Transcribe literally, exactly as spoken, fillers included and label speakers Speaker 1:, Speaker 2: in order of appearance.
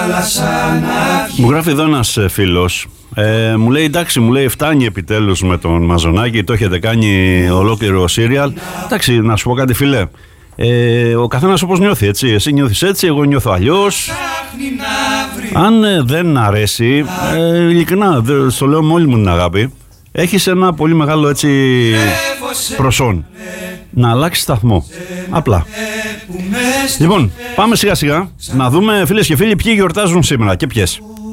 Speaker 1: Μου γράφει εδώ ένας φίλος, ε, μου λέει εντάξει, μου λέει φτάνει επιτέλους με τον Μαζονάκη, το έχετε κάνει ολόκληρο σύριαλ. Εντάξει, να σου πω κάτι φίλε, ε, ο καθένας όπως νιώθει, έτσι, εσύ νιώθεις έτσι, εγώ νιώθω αλλιώς. Αν ε, δεν αρέσει, ε, ειλικρινά, δε, στο λέω με όλη μου την αγάπη, έχεις ένα πολύ μεγάλο έτσι προσόν να αλλάξει σταθμό, απλά. Λοιπόν, πάμε σιγά σιγά να δούμε φίλες και φίλοι ποιοι γιορτάζουν σήμερα και ποιες.